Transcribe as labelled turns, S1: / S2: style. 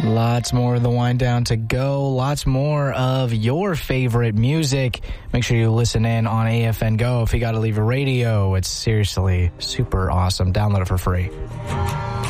S1: Lots more of the wind down to go. Lots more of your favorite music. Make sure you listen in on AFN Go. If you got to leave a radio, it's seriously super awesome. Download it for free.